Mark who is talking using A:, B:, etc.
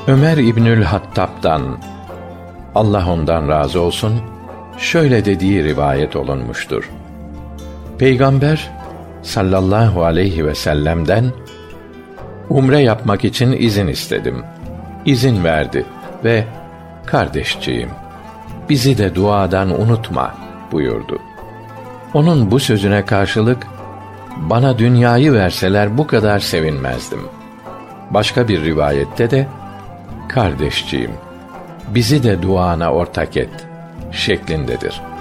A: Ömer İbnül Hattab'dan, Allah ondan razı olsun, şöyle dediği rivayet olunmuştur. Peygamber sallallahu aleyhi ve sellem'den umre yapmak için izin istedim. İzin verdi ve kardeşciğim, bizi de duadan unutma buyurdu. Onun bu sözüne karşılık, bana dünyayı verseler bu kadar sevinmezdim. Başka bir rivayette de, kardeşciğim, bizi de duana ortak et şeklindedir.